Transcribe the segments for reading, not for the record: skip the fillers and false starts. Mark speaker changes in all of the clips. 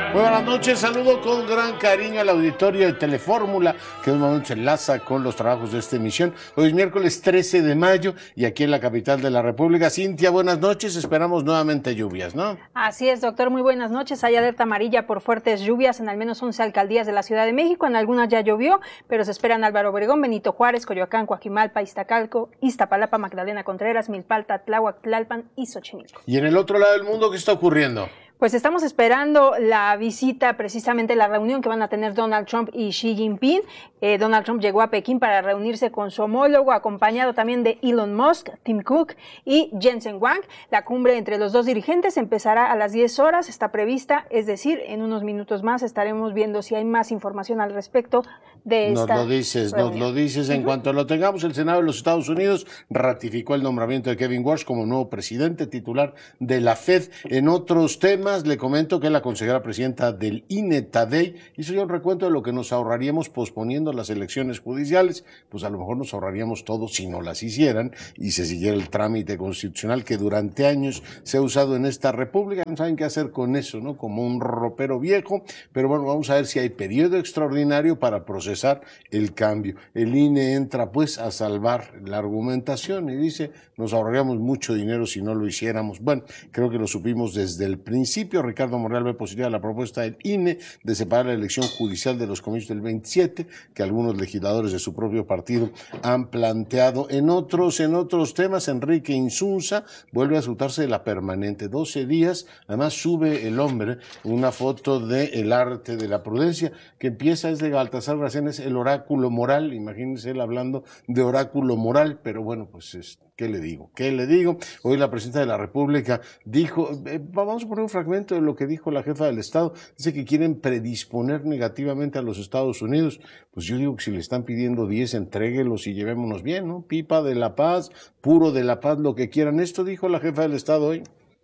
Speaker 1: Muy buenas noches, saludo con gran cariño al auditorio de Telefórmula, que en un momento se enlaza con los trabajos de esta emisión. Hoy es miércoles 13 de mayo y aquí en la capital de la República. Cintia, buenas noches, esperamos nuevamente lluvias, ¿no?
Speaker 2: Así es, doctor, muy buenas noches. Hay alerta amarilla por fuertes lluvias en al menos 11 alcaldías de la Ciudad de México. En algunas ya llovió, pero se esperan Álvaro Obregón, Benito Juárez, Coyoacán, Coajimalpa, Iztacalco, Iztapalapa, Magdalena Contreras, Milpalta, Tláhuac, Tlalpan y Xochimilco.
Speaker 1: Y en el otro lado del mundo, ¿qué está ocurriendo?
Speaker 2: Pues estamos esperando la visita, precisamente la reunión que van a tener Donald Trump y Xi Jinping. Donald Trump llegó a Pekín para reunirse con su homólogo, acompañado también de Elon Musk, Tim Cook y Jensen Huang. La cumbre entre los dos dirigentes empezará a las 10 horas, está prevista, es decir, en unos minutos más estaremos viendo si hay más información al respecto de esta
Speaker 1: Nos lo dices. En cuanto lo tengamos, el Senado de los Estados Unidos ratificó el nombramiento de Kevin Warsh como nuevo presidente titular de la FED. En otros temas, le comento que la consejera presidenta del INE, Tadei, hizo ya un recuento de lo que nos ahorraríamos posponiendo las elecciones judiciales. Pues a lo mejor nos ahorraríamos todo si no las hicieran y se siguiera el trámite constitucional que durante años se ha usado en esta república. No saben qué hacer con eso, ¿no? Como un ropero viejo. Pero bueno, vamos a ver si hay periodo extraordinario para procesar el cambio. El INE entra pues a salvar la argumentación y dice, nos ahorraríamos mucho dinero si no lo hiciéramos. Bueno, creo que lo supimos desde el principio. Ricardo Monreal ve positiva la propuesta del INE de separar la elección judicial de los comicios del 27, que algunos legisladores de su propio partido han planteado. En otros temas, Enrique Insunza vuelve a asustarse de la permanente. 12 días, además sube el hombre una foto de El arte de la prudencia, que empieza desde Baltasar Gracián, el oráculo moral. Imagínense él hablando de oráculo moral, pero bueno, pues ¿qué le digo? Hoy la presidenta de la República dijo, vamos a poner un fragmento de lo que dijo la jefa del Estado, dice que quieren predisponer negativamente a los Estados Unidos. Pues yo digo que si le están pidiendo 10, entréguelos y llevémonos bien, ¿no? Pipa de la paz, puro de la paz, lo que quieran. Esto dijo la jefa del Estado hoy.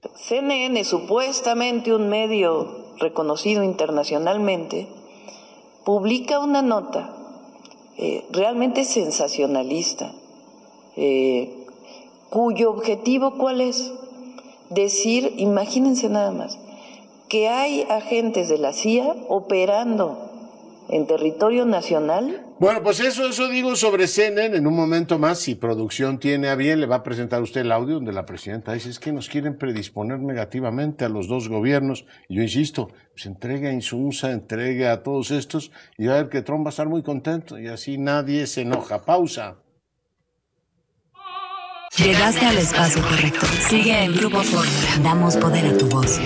Speaker 3: CNN, supuestamente un medio reconocido internacionalmente, publica una nota realmente sensacionalista, cuyo objetivo, ¿cuál es? Decir, imagínense nada más, que hay agentes de la CIA operando en territorio nacional.
Speaker 1: Bueno, pues eso digo sobre CNN. En un momento más, si producción tiene a bien, le va a presentar usted el audio donde la presidenta dice, es que nos quieren predisponer negativamente a los dos gobiernos. Y yo insisto, pues entregue a Insunza, entregue a todos estos, y va a ver que Trump va a estar muy contento, y así nadie se enoja. Pausa.
Speaker 4: Llegaste al espacio correcto. Sigue en Grupo Fórmula. Damos poder a tu voz.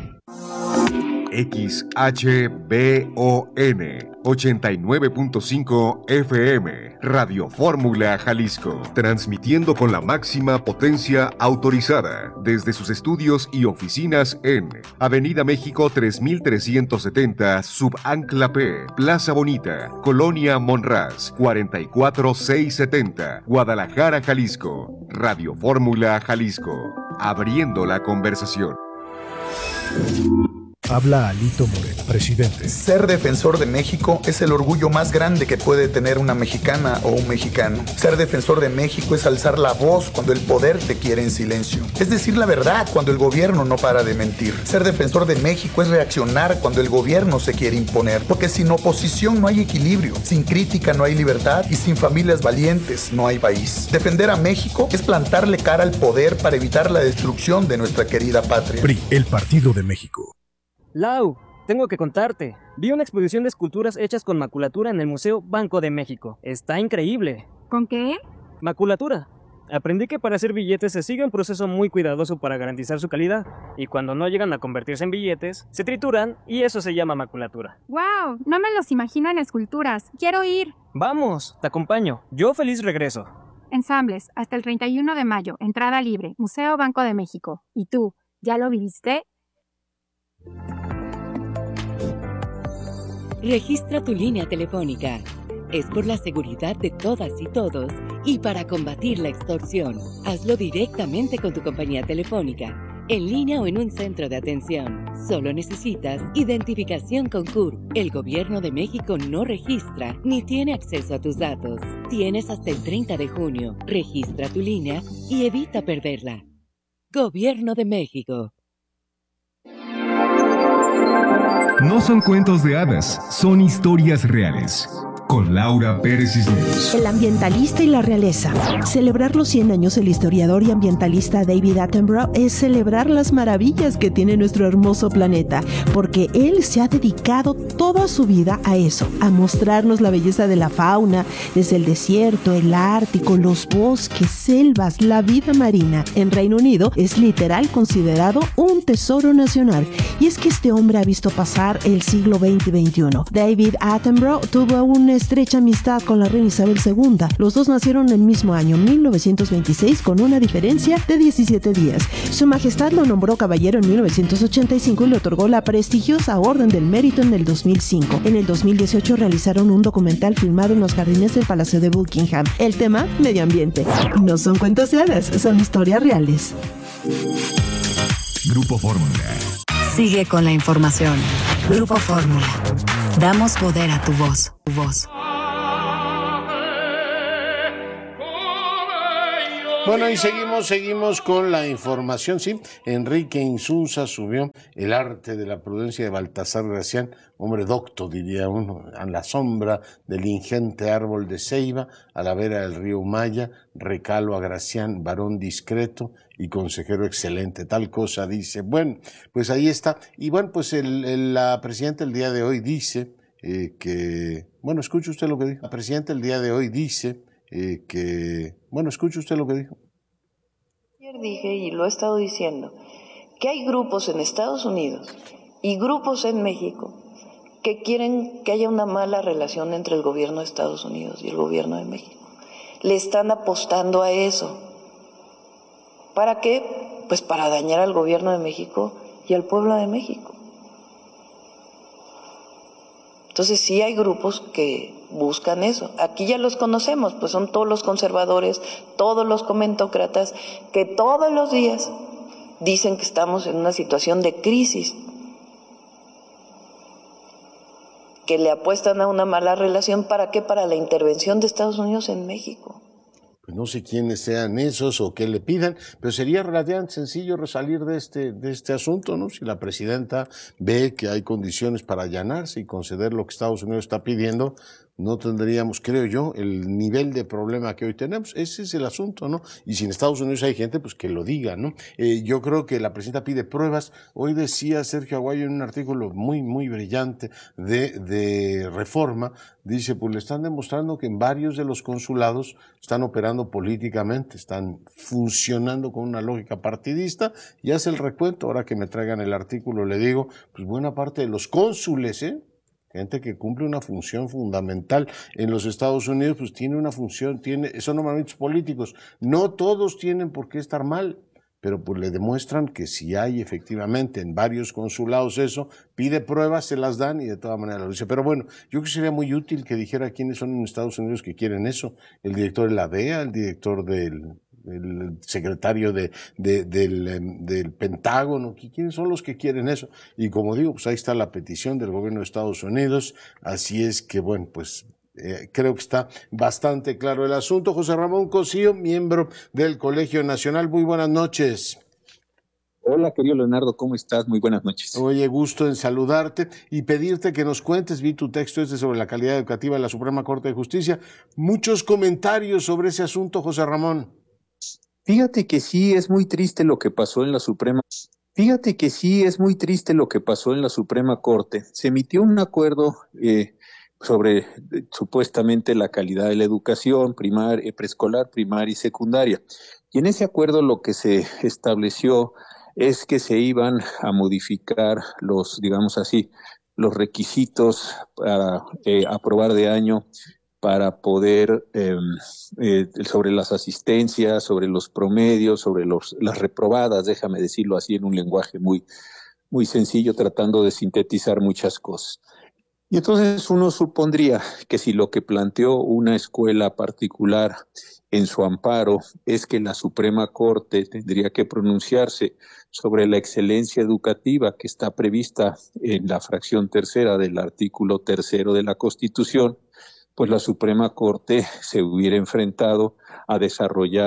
Speaker 5: XHBON 89.5 FM Radio Fórmula Jalisco, transmitiendo con la máxima potencia autorizada desde sus estudios y oficinas en Avenida México 3370, Subancla P, Plaza Bonita, Colonia Monraz, 44670, Guadalajara, Jalisco. Radio Fórmula Jalisco, abriendo la conversación.
Speaker 6: Habla Alito Moreno, presidente.
Speaker 7: Ser defensor de México es el orgullo más grande que puede tener una mexicana o un mexicano. Ser defensor de México es alzar la voz cuando el poder te quiere en silencio. Es decir la verdad cuando el gobierno no para de mentir. Ser defensor de México es reaccionar cuando el gobierno se quiere imponer. Porque sin oposición no hay equilibrio, sin crítica no hay libertad y sin familias valientes no hay país. Defender a México es plantarle cara al poder para evitar la destrucción de nuestra querida patria.
Speaker 6: PRI, el Partido de México.
Speaker 8: Lau, tengo que contarte. Vi una exposición de esculturas hechas con maculatura en el Museo Banco de México. Está increíble.
Speaker 9: ¿Con qué?
Speaker 8: Maculatura. Aprendí que para hacer billetes se sigue un proceso muy cuidadoso para garantizar su calidad. Y cuando no llegan a convertirse en billetes, se trituran y eso se llama maculatura.
Speaker 9: ¡Wow! No me los imagino en esculturas. ¡Quiero ir!
Speaker 8: Vamos, te acompaño. Yo feliz regreso.
Speaker 9: Ensambles, hasta el 31 de mayo. Entrada libre. Museo Banco de México. ¿Y tú? ¿Ya lo viviste?
Speaker 4: Registra tu línea telefónica. Es por la seguridad de todas y todos y para combatir la extorsión. Hazlo directamente con tu compañía telefónica, en línea o en un centro de atención. Solo necesitas identificación con CURP. El Gobierno de México no registra ni tiene acceso a tus datos. Tienes hasta el 30 de junio. Registra tu línea y evita perderla. Gobierno de México.
Speaker 5: No son cuentos de hadas, son historias reales. Con Laura Pérez Cisneros.
Speaker 10: El ambientalista y la realeza. Celebrar los 100 años del historiador y ambientalista David Attenborough es celebrar las maravillas que tiene nuestro hermoso planeta, porque él se ha dedicado toda su vida a eso, a mostrarnos la belleza de la fauna, desde el desierto, el Ártico, los bosques, selvas, la vida marina. En Reino Unido es literal considerado un tesoro nacional. Y es que este hombre ha visto pasar el siglo XX y XXI. David Attenborough tuvo una estrecha amistad con la reina Isabel II. Los dos nacieron el mismo año, 1926, con una diferencia de 17 días. Su Majestad lo nombró caballero en 1985 y le otorgó la prestigiosa Orden del Mérito en el 2005. En el 2018 realizaron un documental filmado en los jardines del Palacio de Buckingham. El tema, medio ambiente. No son cuentos de hadas, son historias reales.
Speaker 5: Grupo Fórmula.
Speaker 11: Sigue con la información. Grupo Fórmula. Damos poder a tu voz.
Speaker 1: Bueno, y seguimos con la información, sí. Enrique Insunza subió El arte de la prudencia de Baltasar Gracián, hombre docto, diría uno, a la sombra del ingente árbol de ceiba, a la vera del río Maya, recalo a Gracián, varón discreto y consejero excelente, tal cosa dice. Bueno, pues ahí está. Y bueno, pues la presidenta el día de hoy dice bueno, escuche usted lo que dijo. La presidenta el día de hoy dice bueno, escuche usted lo que dijo.
Speaker 3: Ayer dije, y lo he estado diciendo, que hay grupos en Estados Unidos y grupos en México que quieren que haya una mala relación entre el gobierno de Estados Unidos y el gobierno de México. Le están apostando a eso. ¿Para qué? Pues para dañar al gobierno de México y al pueblo de México. Entonces sí hay grupos que buscan eso. Aquí ya los conocemos, pues son todos los conservadores, todos los comentócratas, que todos los días dicen que estamos en una situación de crisis, que le apuestan a una mala relación. ¿Para qué? Para la intervención de Estados Unidos en México.
Speaker 1: Pues no sé quiénes sean esos o qué le pidan, pero sería relativamente sencillo salir de este asunto, ¿no? Si la presidenta ve que hay condiciones para allanarse y conceder lo que Estados Unidos está pidiendo, no tendríamos, creo yo, el nivel de problema que hoy tenemos. Ese es el asunto, ¿no? Y si en Estados Unidos hay gente, pues que lo diga, ¿no? Yo creo que la presidenta pide pruebas. Hoy decía Sergio Aguayo en un artículo muy, muy brillante de Reforma, dice, pues le están demostrando que en varios de los consulados están operando políticamente, están funcionando con una lógica partidista, y hace el recuento. Ahora que me traigan el artículo, le digo, pues buena parte de los cónsules, gente que cumple una función fundamental en los Estados Unidos, pues tiene una función, son nombramientos políticos. No todos tienen por qué estar mal, pero pues le demuestran que si hay efectivamente en varios consulados eso, pide pruebas, se las dan y de todas maneras lo dice. Pero bueno, yo creo que sería muy útil que dijera quiénes son en Estados Unidos que quieren eso. El director de la DEA, el director el secretario del Pentágono, ¿quiénes son los que quieren eso? Y como digo, pues ahí está la petición del gobierno de Estados Unidos, así es que bueno, pues creo que está bastante claro el asunto. José Ramón Cosío, miembro del Colegio Nacional, muy buenas noches.
Speaker 12: Hola, querido Leonardo, ¿cómo estás? Muy buenas noches.
Speaker 1: Oye, gusto en saludarte y pedirte que nos cuentes, vi tu texto sobre la calidad educativa de la Suprema Corte de Justicia, muchos comentarios sobre ese asunto, José Ramón.
Speaker 12: Fíjate que sí es muy triste lo que pasó en la Suprema. Corte. Se emitió un acuerdo sobre supuestamente la calidad de la educación preescolar, primaria y secundaria. Y en ese acuerdo lo que se estableció es que se iban a modificar los requisitos para aprobar de año, para poder, sobre las asistencias, sobre los promedios, sobre las reprobadas, déjame decirlo así en un lenguaje muy, muy sencillo, tratando de sintetizar muchas cosas. Y entonces uno supondría que si lo que planteó una escuela particular en su amparo es que la Suprema Corte tendría que pronunciarse sobre la excelencia educativa que está prevista en la fracción tercera del artículo 3 de la Constitución, pues la Suprema Corte se hubiera enfrentado a desarrollar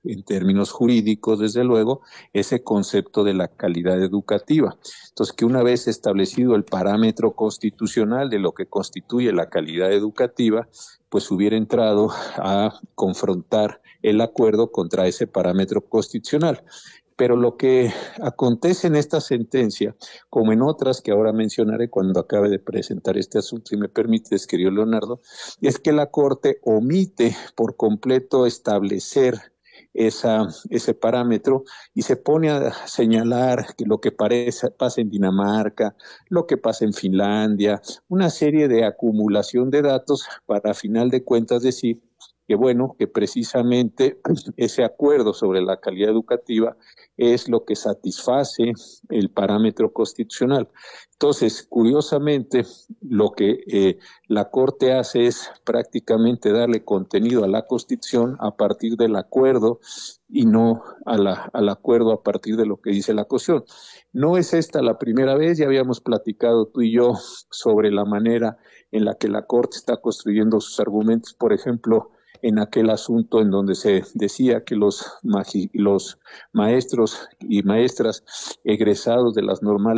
Speaker 12: en términos jurídicos, desde luego, ese concepto de la calidad educativa. Entonces, que una vez establecido el parámetro constitucional de lo que constituye la calidad educativa, pues hubiera entrado a confrontar el acuerdo contra ese parámetro constitucional. Pero lo que acontece en esta sentencia, como en otras que ahora mencionaré cuando acabe de presentar este asunto, si me permites, querido Leonardo, es que la Corte omite por completo establecer ese parámetro y se pone a señalar que lo que pasa en Dinamarca, lo que pasa en Finlandia, una serie de acumulación de datos para a final de cuentas decir que bueno, que precisamente ese acuerdo sobre la calidad educativa es lo que satisface el parámetro constitucional. Entonces, curiosamente, lo que la Corte hace es prácticamente darle contenido a la Constitución a partir del acuerdo y no al acuerdo a partir de lo que dice la Constitución. No es esta la primera vez, ya habíamos platicado tú y yo sobre la manera en la que la Corte está construyendo sus argumentos, por ejemplo, en aquel asunto en donde se decía que los maestros y maestras egresados de las normales